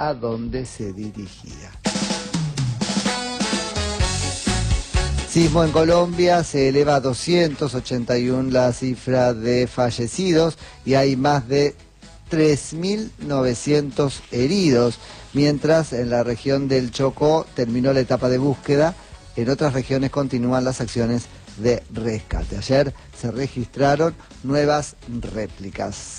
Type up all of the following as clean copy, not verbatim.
a donde se dirigía. Sismo en Colombia, se eleva a 281 la cifra de fallecidos y hay más de 3.900 heridos, mientras en la región del Chocó terminó la etapa de búsqueda. En otras regiones continúan las acciones de rescate. Ayer se registraron nuevas réplicas.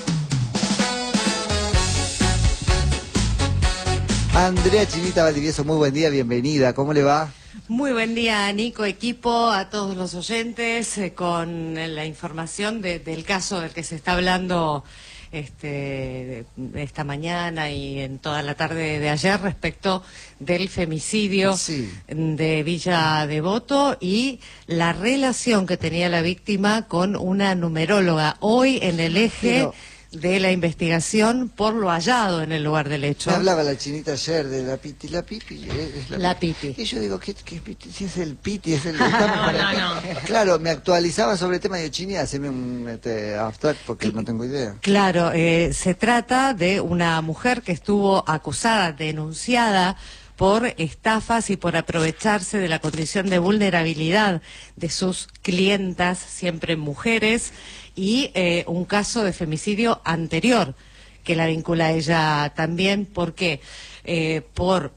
Andrea Chinita Valdivieso, muy buen día, bienvenida, ¿cómo le va? Muy buen día, Nico, equipo, a todos los oyentes, con la información del caso del que se está hablando esta mañana y en toda la tarde de ayer respecto del femicidio de Villa Devoto y la relación que tenía la víctima con una numeróloga. Hoy en el eje de la investigación por lo hallado en el lugar del hecho. Me hablaba la Chinita ayer de la Piti, la Piti. Y yo digo, ¿qué Piti? Si es el Piti, es el... No. Claro, me actualizaba sobre el tema de Chini, haceme un abstract porque no tengo idea. Claro, se trata de una mujer que estuvo acusada, denunciada por estafas y por aprovecharse de la condición de vulnerabilidad de sus clientas, siempre mujeres, y un caso de femicidio anterior que la vincula a ella también. ¿Por qué? Por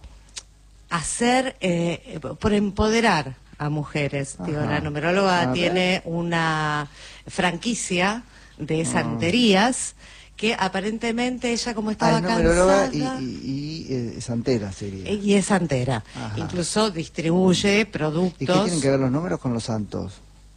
empoderar a mujeres. Digo, la numeróloga tiene una franquicia de santerías que aparentemente ella, como estaba cansada... y santera sería. Y es santera. Incluso distribuye productos... ¿Y qué tienen que ver los números con los santos?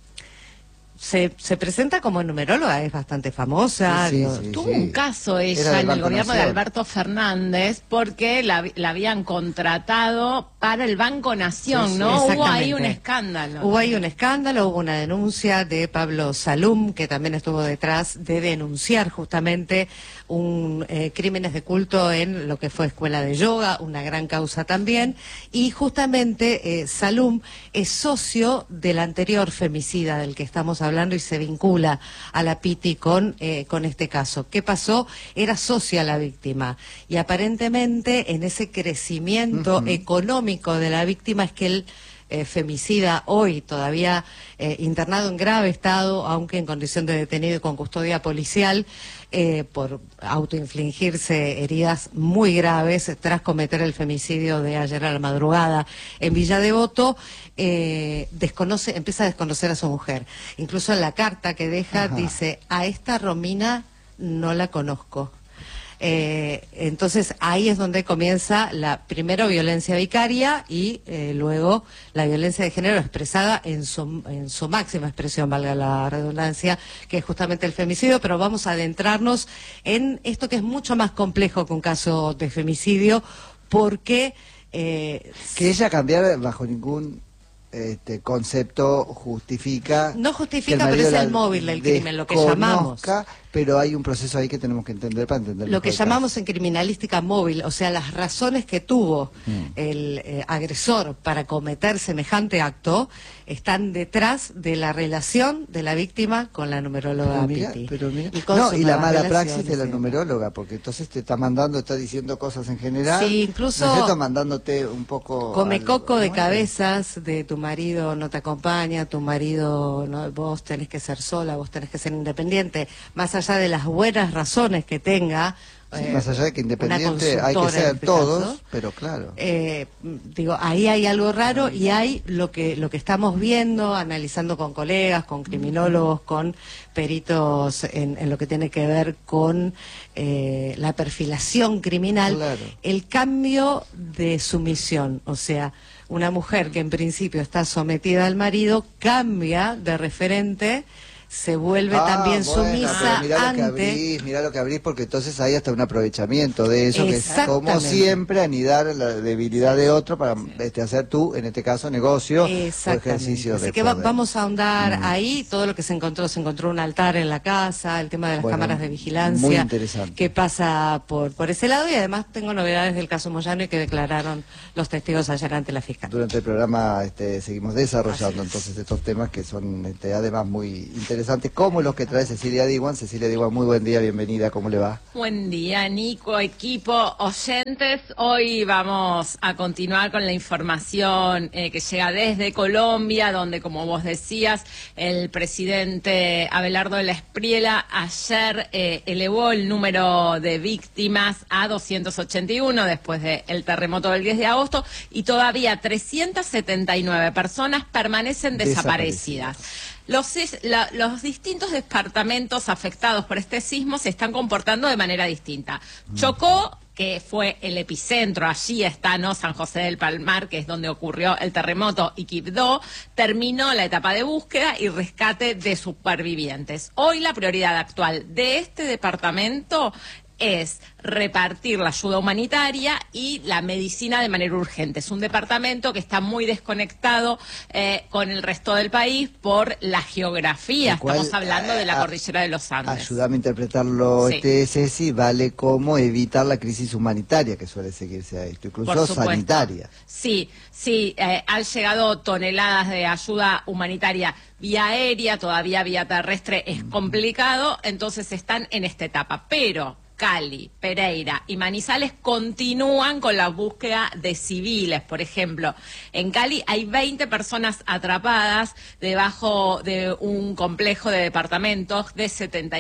Se presenta como numeróloga, es bastante famosa. Tuvo un caso ella en el gobierno de Alberto Fernández porque la habían contratado para el Banco Nación, ¿no? Hubo ahí un escándalo. Hubo ahí un escándalo, hubo una denuncia de Pablo Salum, que también estuvo detrás de denunciar justamente crímenes de culto en lo que fue escuela de yoga, una gran causa también. Y justamente Salum es socio del anterior femicida del que estamos hablando y se vincula a la Piti con este caso. ¿Qué pasó? Era socia la víctima y aparentemente en ese crecimiento económico de la víctima es que el femicida, hoy todavía internado en grave estado, aunque en condición de detenido y con custodia policial, por autoinfligirse heridas muy graves tras cometer el femicidio de ayer a la madrugada en Villa Devoto, empieza a desconocer a su mujer. Incluso en la carta que deja dice: a esta Romina no la conozco. Entonces ahí es donde comienza la primero violencia vicaria y luego la violencia de género expresada en su máxima expresión, valga la redundancia, que es justamente el femicidio. Pero vamos a adentrarnos en esto que es mucho más complejo que un caso de femicidio, porque que ella cambiar bajo ningún concepto justifica... No justifica, pero es el móvil del crimen, lo que llamamos. Pero hay un proceso ahí que tenemos que entender para entender lo que llamamos en criminalística móvil, o sea, las razones que tuvo el agresor para cometer semejante acto están detrás de la relación de la víctima con la numeróloga Piti. Y la mala praxis de la numeróloga, porque entonces te está está diciendo cosas en general. Sí, incluso... ¿No es cierto? Mandándote un poco... Come coco de cabezas de tu marido no te acompaña, tu marido, no, vos tenés que ser sola, vos tenés que ser independiente, más allá de las buenas razones que tenga. Más allá de que independiente hay que ser todos, pero claro. Digo, ahí hay algo raro y hay lo que estamos viendo, analizando con colegas, con criminólogos, con peritos en lo que tiene que ver con la perfilación criminal, el cambio de sumisión, o sea, una mujer que en principio está sometida al marido cambia de referente, se vuelve también sumisa ante... Mirá lo que abrís, porque entonces hay hasta un aprovechamiento de eso, que es como siempre anidar la debilidad de otro para hacer tú, en este caso, negocio o ejercicio de Así que vamos a ahondar ahí. Todo lo que se encontró un altar en la casa, el tema de las cámaras de vigilancia, muy interesante, que pasa por ese lado, y además tengo novedades del caso Moyano y que declararon los testigos ayer ante la fiscal. Durante el programa seguimos desarrollando entonces estos temas que son además muy interesantes. interesantes como los que trae Cecilia Diwan. Cecilia Diwan, muy buen día, bienvenida, ¿cómo le va? Buen día, Nico, equipo, oyentes. Hoy vamos a continuar con la información que llega desde Colombia, donde, como vos decías, el presidente Abelardo de la Espriella ayer elevó el número de víctimas a 281 después del terremoto del 10 de agosto y todavía 379 personas permanecen desaparecidas. Los distintos departamentos afectados por este sismo se están comportando de manera distinta. Chocó, que fue el epicentro, allí está, ¿no?, San José del Palmar, que es donde ocurrió el terremoto, y Quibdó, terminó la etapa de búsqueda y rescate de supervivientes. Hoy la prioridad actual de este departamento es repartir la ayuda humanitaria y la medicina de manera urgente. Es un departamento que está muy desconectado con el resto del país por la geografía. Estamos hablando de la cordillera de los Andes. Ayúdame a interpretarlo, sí. Ceci, vale como evitar la crisis humanitaria que suele seguirse a esto, incluso sanitaria. Sí, han llegado toneladas de ayuda humanitaria vía aérea, todavía vía terrestre es complicado, entonces están en esta etapa, pero Cali, Pereira y Manizales continúan con la búsqueda de civiles. Por ejemplo, en Cali hay 20 personas atrapadas debajo de un complejo de departamentos de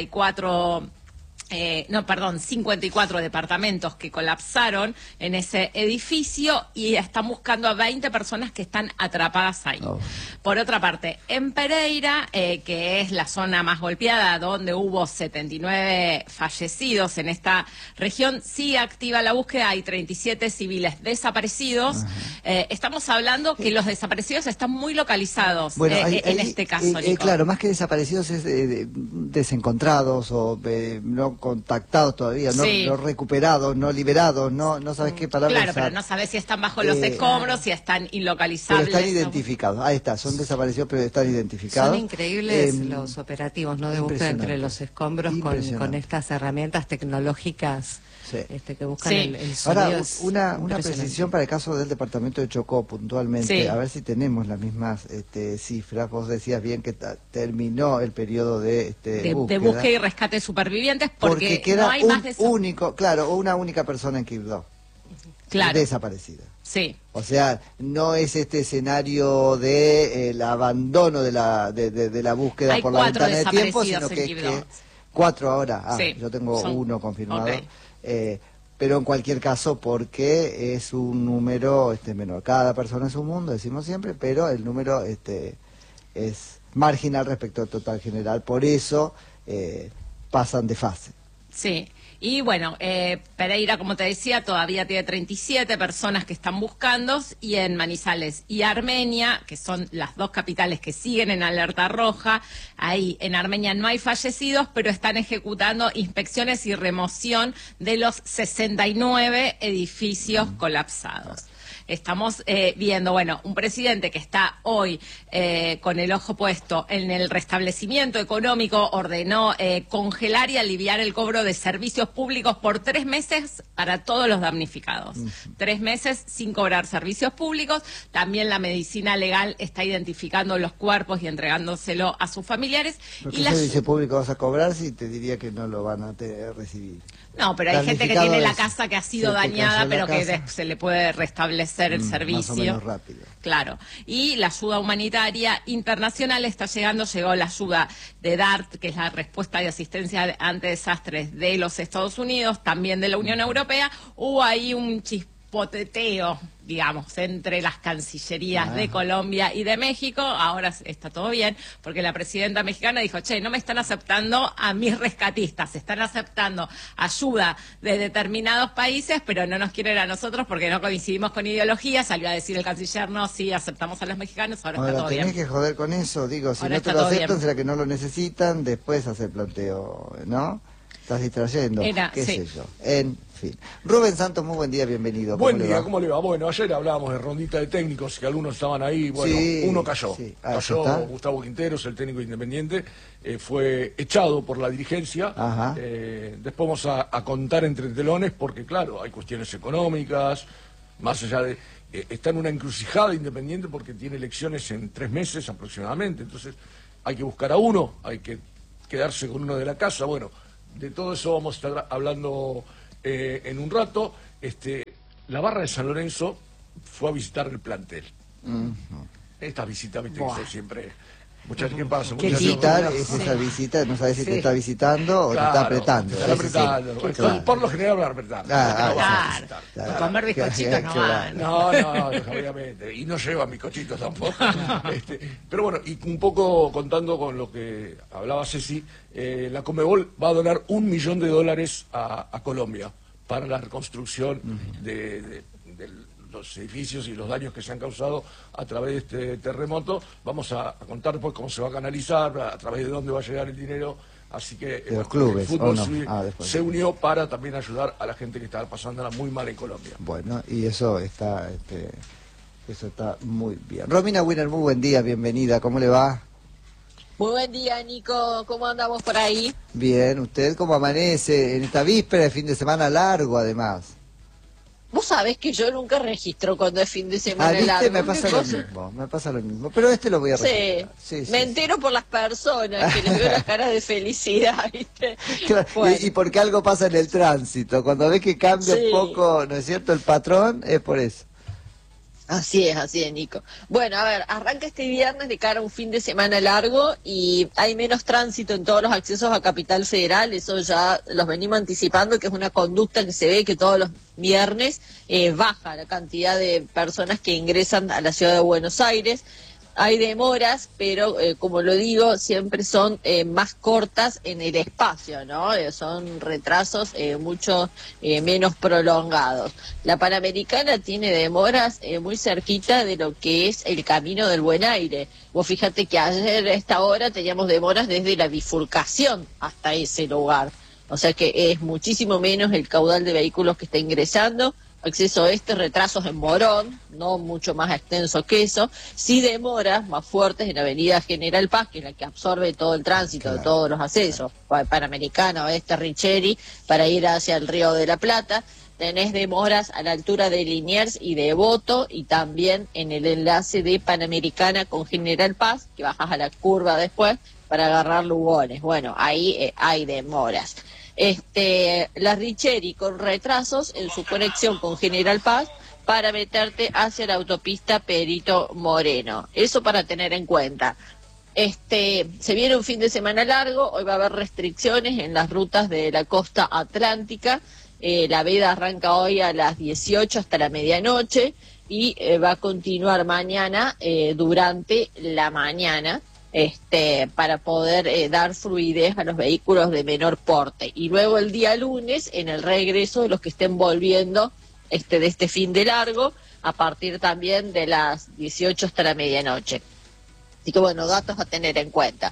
54 departamentos que colapsaron en ese edificio y están buscando a 20 personas que están atrapadas ahí. Oh. Por otra parte, en Pereira, que es la zona más golpeada, donde hubo 79 fallecidos en esta región, sigue activa la búsqueda, hay 37 civiles desaparecidos. Estamos hablando que los desaparecidos están muy localizados, bueno, en este caso, Nico. Claro, más que desaparecidos es desencontrados o no contactados todavía, no recuperados, no liberados, no sabes qué palabra Claro, pero no sabes si están bajo los escombros, si están ilocalizables. Pero están identificados, ahí está, son desaparecidos pero están identificados. Son increíbles los operativos, ¿no?, de búsqueda entre los escombros con estas herramientas tecnológicas. Sí. Que buscan el sonido. Ahora, una precisión para el caso del departamento de Chocó puntualmente, a ver si tenemos las mismas cifras. Vos decías bien que terminó el periodo de búsqueda y rescate de supervivientes porque queda no hay más de una única persona en Quibdó desaparecida. Sí. O sea, no es este escenario de el abandono de la búsqueda por la ventana de tiempo, sino que 4 ahora. Yo tengo uno confirmado. Okay. Pero en cualquier caso, porque es un número menor. Cada persona es un mundo, decimos siempre, pero el número es marginal respecto al total general. Por eso pasan de fase. Sí. Y bueno, Pereira, como te decía, todavía tiene 37 personas que están buscando, y en Manizales y Armenia, que son las dos capitales que siguen en alerta roja, ahí en Armenia no hay fallecidos, pero están ejecutando inspecciones y remoción de los 69 edificios colapsados. Estamos viendo, bueno, un presidente que está hoy con el ojo puesto en el restablecimiento económico, ordenó congelar y aliviar el cobro de servicios públicos por 3 meses para todos los damnificados. 3 meses sin cobrar servicios públicos. También la medicina legal está identificando los cuerpos y entregándoselo a sus familiares. ¿Qué servicio público vas a cobrar si te diría que no lo van a recibir? No, pero hay gente que tiene la casa que ha sido dañada, pero que se le puede restablecer el servicio. Más o menos rápido. Claro. Y la ayuda humanitaria internacional está llegando. Llegó la ayuda de DART, que es la respuesta de asistencia ante desastres de los Estados Unidos, también de la Unión Europea. Hubo ahí un chispoteteo, digamos, entre las cancillerías de Colombia y de México. Ahora está todo bien, porque la presidenta mexicana dijo, no me están aceptando a mis rescatistas, están aceptando ayuda de determinados países, pero no nos quieren a nosotros porque no coincidimos con ideología. Salió a decir el canciller, no, sí, aceptamos a los mexicanos, ahora está todo bien. Tenés que joder con eso, digo, si no te lo aceptan, será que no lo necesitan, después hace el planteo, ¿no? Estás distrayendo, qué sé yo. En fin. Rubén Santos, muy buen día, bienvenido. Buen día, ¿cómo le va? Bueno, ayer hablábamos de rondita de técnicos, que algunos estaban ahí, bueno, uno cayó. Sí. Cayó Gustavo Quinteros, el técnico independiente, fue echado por la dirigencia. Después vamos a contar entre telones, porque claro, hay cuestiones económicas, más allá de... está en una encrucijada Independiente porque tiene elecciones en 3 meses aproximadamente, entonces hay que buscar a uno, hay que quedarse con uno de la casa. Bueno, de todo eso vamos a estar hablando en un rato. La barra de San Lorenzo fue a visitar el plantel. Estas visitas, viste, que son siempre... Muchachos, ¿qué pasa? Visitar es esa visita, no sabes si te está visitando o te está apretando. Te está apretando. Claro. Por lo general van a apretar. Claro. Comer bizcochitos no van. No, obviamente. Y no llevan bizcochitos tampoco. Pero bueno, y un poco contando con lo que hablaba Ceci, la Conmebol va a donar $1 millón a Colombia para la reconstrucción de los edificios y los daños que se han causado a través de este terremoto. Vamos a contar después cómo se va a canalizar, a través de dónde va a llegar el dinero. Así que los clubes, el fútbol se unió para también ayudar a la gente que está pasándola muy mal en Colombia. Bueno, y eso está muy bien. Romina Winner, muy buen día, bienvenida, ¿cómo le va? Muy buen día, Nico, ¿cómo andamos por ahí? Bien, ¿usted cómo amanece en esta víspera de fin de semana largo, además? Vos sabés que yo nunca registro cuando es fin de semana ¿viste? largo. Me pasa lo mismo, pero lo voy a registrar. Sí, me entero por las personas, que les veo las caras de felicidad, ¿viste? Claro, bueno. y porque algo pasa en el tránsito, cuando ves que cambia un poco, ¿no es cierto?, el patrón, es por eso. Así es, Nico. Bueno, a ver, arranca este viernes de cara a un fin de semana largo y hay menos tránsito en todos los accesos a Capital Federal, eso ya los venimos anticipando, que es una conducta que se ve que todos los viernes baja la cantidad de personas que ingresan a la ciudad de Buenos Aires. Hay demoras, pero como lo digo, siempre son más cortas en el espacio, ¿no? Son retrasos mucho menos prolongados. La Panamericana tiene demoras muy cerquita de lo que es el Camino del Buen Aire. Vos fíjate que ayer a esta hora teníamos demoras desde la bifurcación hasta ese lugar. O sea que es muchísimo menos el caudal de vehículos que está ingresando. Acceso retrasos en Morón, no mucho más extenso que eso, sí demoras más fuertes en Avenida General Paz, que es la que absorbe todo el tránsito de todos los accesos, Panamericana, Richeri, para ir hacia el Río de la Plata. Tenés demoras a la altura de Liniers y de Devoto, y también en el enlace de Panamericana con General Paz, que bajas a la curva después para agarrar Lugones. Bueno, ahí hay demoras. La Richeri con retrasos en su conexión con General Paz para meterte hacia la autopista Perito Moreno. Eso para tener en cuenta. Se viene un fin de semana largo, hoy va a haber restricciones en las rutas de la costa atlántica. La veda arranca hoy a las 18 hasta la medianoche y va a continuar mañana durante la mañana. Para poder dar fluidez a los vehículos de menor porte. Y luego el día lunes, en el regreso de los que estén volviendo de este fin de largo, a partir también de las 18 hasta la medianoche. Así que bueno, datos a tener en cuenta.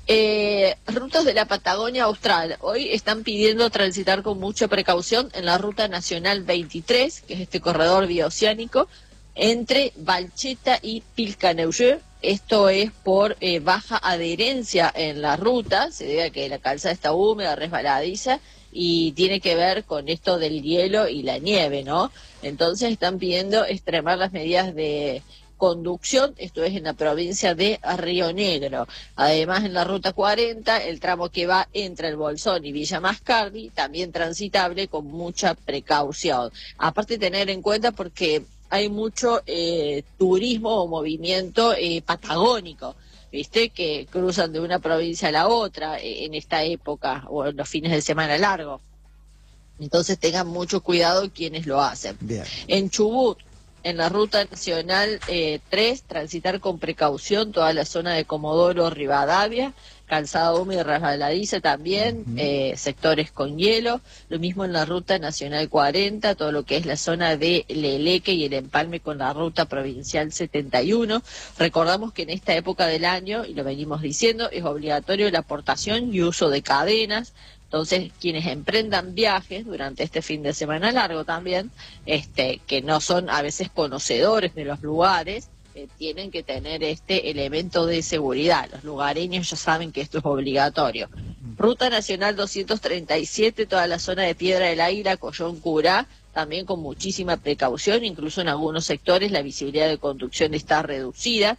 Rutas de la Patagonia Austral. Hoy están pidiendo transitar con mucha precaución en la Ruta Nacional 23, que es este corredor bioceánico, entre Valcheta y Pilcaneuer. Esto es por baja adherencia en la ruta, se debe a que la calzada está húmeda, resbaladiza, y tiene que ver con esto del hielo y la nieve, ¿no? Entonces están pidiendo extremar las medidas de conducción, esto es en la provincia de Río Negro. Además, en la ruta 40, el tramo que va entre el Bolsón y Villa Mascardi, también transitable con mucha precaución. Aparte, tener en cuenta porque hay mucho turismo o movimiento patagónico, ¿viste? Que cruzan de una provincia a la otra en esta época o en los fines de semana largo. Entonces tengan mucho cuidado quienes lo hacen. Bien. En Chubut, en la Ruta Nacional 3, transitar con precaución toda la zona de Comodoro Rivadavia, calzada húmeda y resbaladiza también, sectores con hielo. Lo mismo en la Ruta Nacional 40, todo lo que es la zona de Leleque y el empalme con la Ruta Provincial 71. Recordamos que en esta época del año, y lo venimos diciendo, es obligatorio la aportación y uso de cadenas. Entonces, quienes emprendan viajes durante este fin de semana largo también, que no son a veces conocedores de los lugares, tienen que tener este elemento de seguridad. Los lugareños ya saben que esto es obligatorio. Ruta Nacional 237, toda la zona de Piedra del Águila, Collón Curá, también con muchísima precaución, incluso en algunos sectores la visibilidad de conducción está reducida.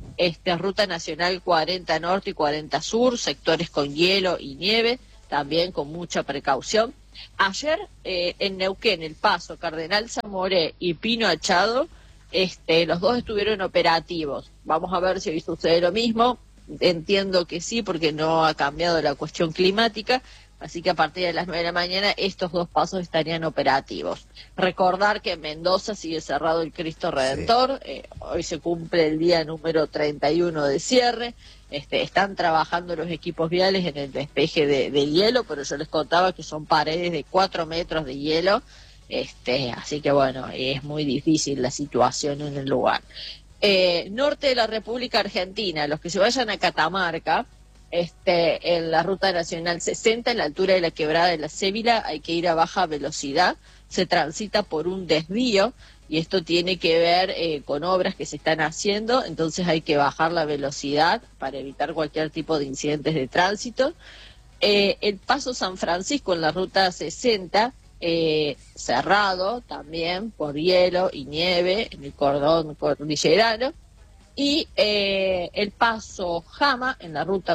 Ruta Nacional 40 Norte y 40 Sur, sectores con hielo y nieve, también con mucha precaución. Ayer en Neuquén, El Paso, Cardenal Zamoré y Pino Achado, los dos estuvieron operativos. Vamos a ver si hoy sucede lo mismo. Entiendo que sí, porque no ha cambiado la cuestión climática, así que a partir de las 9 de la mañana estos dos pasos estarían operativos. Recordar que en Mendoza sigue cerrado el Cristo Redentor, sí. Hoy se cumple el día número 31 de cierre, están trabajando los equipos viales en el despeje de hielo, pero yo les contaba que son paredes de 4 metros de hielo, así que bueno, es muy difícil la situación en el lugar. Norte de la República Argentina, los que se vayan a Catamarca, en la Ruta Nacional 60, en la altura de la Quebrada de la Cébila, hay que ir a baja velocidad, se transita por un desvío, y esto tiene que ver con obras que se están haciendo, entonces hay que bajar la velocidad para evitar cualquier tipo de incidentes de tránsito. El Paso San Francisco en la Ruta 60, cerrado también por hielo y nieve en el cordón cordillerano, y el Paso Jama en la Ruta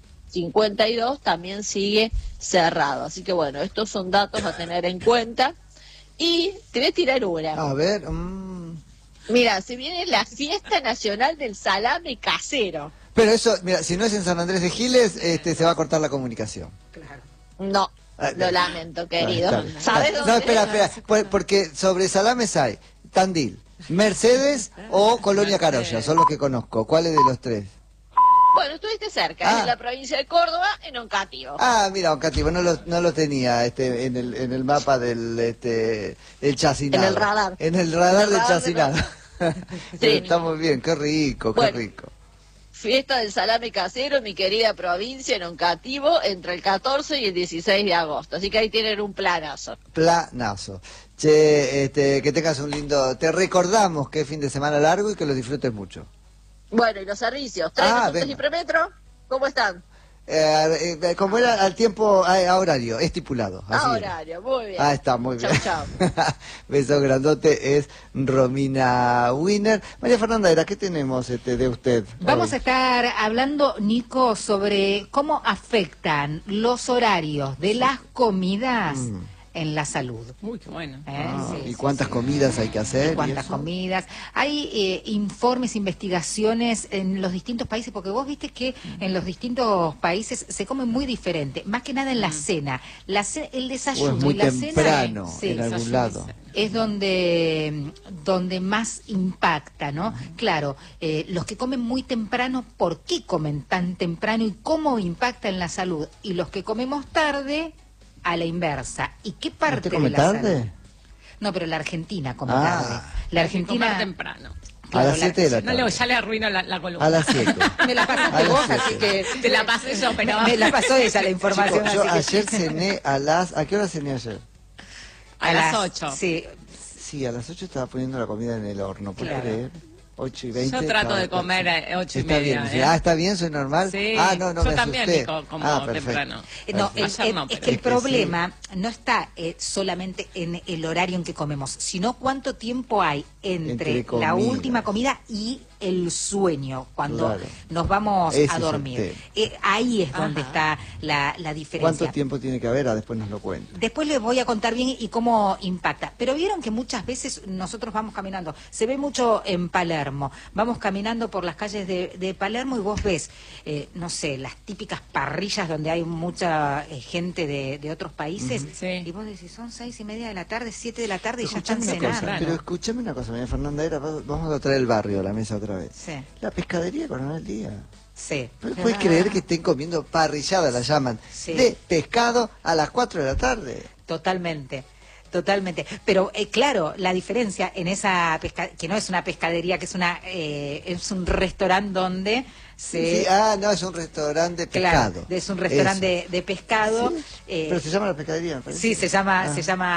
52 también sigue cerrado. Así que bueno, estos son datos a tener en cuenta. Y te voy a tirar una. A ver. Mira, se viene la fiesta nacional del salame casero. Pero eso, mira, si no es en San Andrés de Giles, se va a cortar la comunicación. Claro. No. Lo lamento, querido. ¿Sabes dónde? No, espera, porque sobre salames hay Tandil, Mercedes o Colonia Carolla, son los que conozco. ¿Cuál es de los tres? Bueno, estuviste cerca, en la provincia de Córdoba, en Oncativo. Ah, mira, Oncativo, no lo tenía en el mapa del chacinado. En el radar. En el radar del chacinado. Sí. Está muy bien, qué rico, qué rico. Fiesta del salame casero, mi querida provincia, en Oncativo, entre el 14 y el 16 de agosto. Así que ahí tienen un planazo. Planazo. Che, que tengas un lindo... Te recordamos que es fin de semana largo y que lo disfrutes mucho. Bueno, y los servicios, tren, autobuses y premetro, ¿cómo están? Como era al tiempo, a horario, estipulado. Así horario, muy bien. Está, muy bien. Chau. Beso grandote, es Romina Wiener. María Fernanda, ¿qué tenemos de usted? Vamos a estar hablando, Nico, sobre cómo afectan los horarios de las comidas en la salud. Uy, qué bueno. ¿Y cuántas comidas hay que hacer? ¿Cuántas comidas? Hay informes, investigaciones en los distintos países, porque vos viste que en los distintos países se come muy diferente, más que nada en la cena. El desayuno es muy y la temprano, cena en algún lado. Es donde más impacta, ¿no? Claro, los que comen muy temprano, ¿por qué comen tan temprano y cómo impacta en la salud? Y los que comemos tarde, a la inversa. ¿Y qué parte come de la tarde? salud? No, pero la Argentina come tarde. La Argentina comer temprano. Claro, a las 7 de la tarde. Ya le arruino la columna. A las 7. Me la pasaste vos, así que... Te la pasé yo, pero... Me la pasó ella la información. Chicos, yo así que... ayer cené ¿A qué hora cené ayer? A las 8. Sí, a las 8 estaba poniendo la comida en el horno, ¿puedes creer? 8 y 20. Yo trato de comer a 8 y media. Bien. Está bien, soy normal. Sí, no, yo me también asusté. como temprano. No, es que el problema no está solamente en el horario en que comemos, sino cuánto tiempo hay entre la última comida y el sueño, cuando nos vamos a dormir. Ahí es donde está la diferencia. ¿Cuánto tiempo tiene que haber? Después nos lo cuento. Después les voy a contar bien y cómo impacta. Pero vieron que muchas veces nosotros vamos caminando, se ve mucho en Palermo, vamos caminando por las calles de Palermo y vos ves, no sé, las típicas parrillas donde hay mucha gente de otros países, y vos decís, son 6:30 de la tarde, 7 de la tarde y ya están cenando. Pero escúchame una cosa, María Fernanda, vamos a traer el barrio a la mesa otra vez. Sí. La pescadería Coronel Díaz. Sí. ¿No puedes creer que estén comiendo parrillada, la llaman, de pescado a las 4 de la tarde? Totalmente. Pero claro, la diferencia en esa que no es una pescadería, que es un restaurante donde se... Sí, no, es un restaurante de pescado. Claro, es un restaurante de pescado. Sí. Pero se llama la pescadería, me parece. Sí, se llama...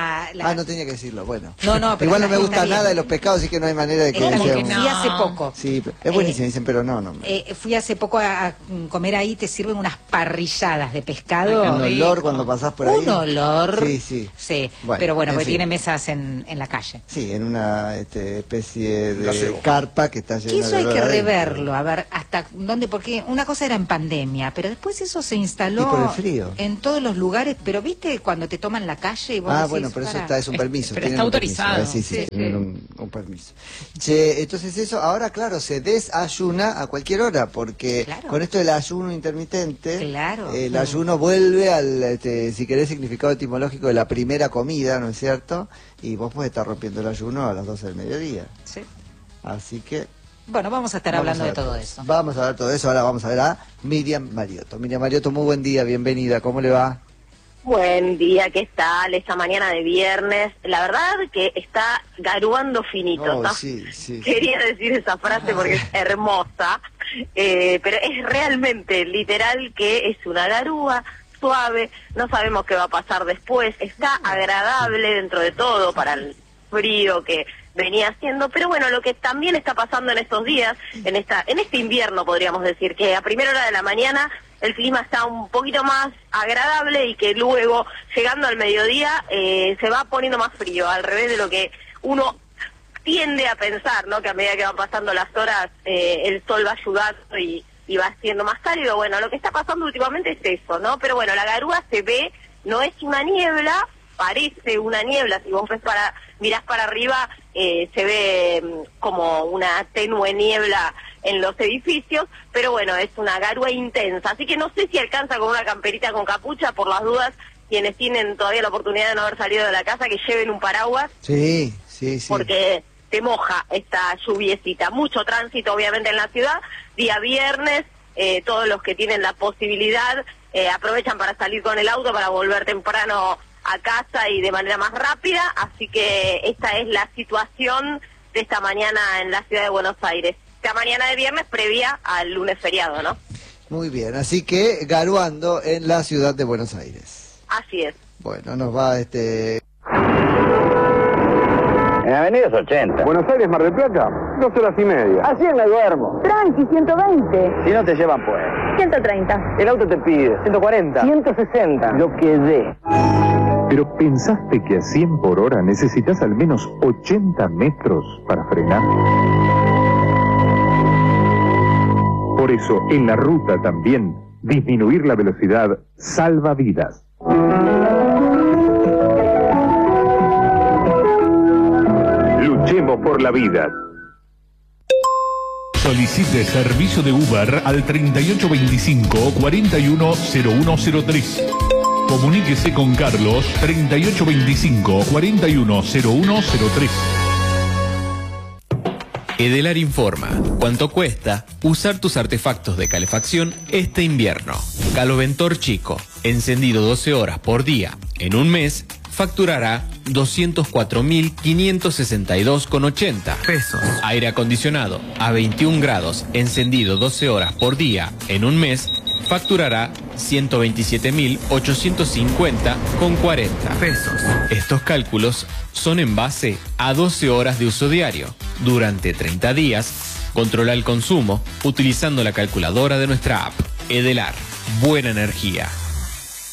no tenía que decirlo, bueno. No, pero igual no me gusta nada de los pescados, así que no hay manera de que sea Fui hace poco. Sí, es buenísimo, dicen, pero no. Fui hace poco a comer ahí, te sirven unas parrilladas de pescado. Un olor cuando pasás por ahí. Un olor. Sí. Bueno, pero bueno, porque tiene mesas en la calle. Sí, en una especie de carpa que está llena de eso hay que olor reverlo, a ver hasta dónde, porque una cosa era en pandemia, pero después eso se instaló y por el frío. En todos los lugares, pero viste cuando te toman la calle y vos decís, bueno, pero eso es un permiso. Pero está autorizado. Sí, tienen un permiso. Che, entonces eso, ahora claro, se desayuna a cualquier hora, porque con esto del ayuno intermitente, el ayuno vuelve al, si querés, significado etimológico de la primera comida, ¿no es cierto? Y vos podés estar rompiendo el ayuno a las 12 del mediodía. Sí. Así que... Bueno, vamos a estar hablando de todo eso. Vamos a ver todo eso, ahora vamos a ver a Miriam Mariotto. Miriam Mariotto, muy buen día, bienvenida, ¿cómo le va? Buen día, ¿qué tal? Esta mañana de viernes, la verdad que está garuando finito, ¿no? Sí. Quería decir esa frase porque es hermosa, pero es realmente literal que es una garúa suave, no sabemos qué va a pasar después, está agradable dentro de todo para el frío que venía haciendo, pero bueno, lo que también está pasando en estos días, en este invierno podríamos decir, que a primera hora de la mañana el clima está un poquito más agradable y que luego, llegando al mediodía, se va poniendo más frío, al revés de lo que uno tiende a pensar, ¿no? Que a medida que van pasando las horas, el sol va ayudando y va siendo más cálido. Bueno, lo que está pasando últimamente es eso, ¿no? Pero bueno, la garúa se ve, no es una niebla, parece una niebla, si vos mirás para arriba, se ve como una tenue niebla en los edificios, pero bueno, es una garúa intensa, así que no sé si alcanza con una camperita con capucha, por las dudas, quienes tienen todavía la oportunidad de no haber salido de la casa, que lleven un paraguas. Sí. Porque te moja esta lluviecita, mucho tránsito obviamente en la ciudad, día viernes, todos los que tienen la posibilidad aprovechan para salir con el auto, para volver temprano a casa y de manera más rápida, así que esta es la situación de esta mañana en la ciudad de Buenos Aires. Esta mañana de viernes previa al lunes feriado, ¿no? Muy bien, así que garuando en la ciudad de Buenos Aires. Así es. Bueno, nos va En Avenida 80. Buenos Aires, Mar del Plata, 2 horas y media. Así me duermo. Tranqui, 120. Si no te llevan, pues. 130. El auto te pide 140. 160. Lo que dé. Pero ¿pensaste que a 100 por hora necesitas al menos 80 metros para frenar? Por eso, en la ruta también, disminuir la velocidad salva vidas. Luchemos por la vida. Solicite servicio de Uber al 3825-410103. Comuníquese con Carlos 3825-410103. Edelar informa cuánto cuesta usar tus artefactos de calefacción este invierno. Caloventor Chico, encendido 12 horas por día en un mes, facturará 204.562,80 pesos. Aire acondicionado a 21 grados, encendido 12 horas por día en un mes, facturará 127.850,40 pesos. Estos cálculos son en base a 12 horas de uso diario. Durante 30 días, controla el consumo utilizando la calculadora de nuestra app. Edelar, buena energía.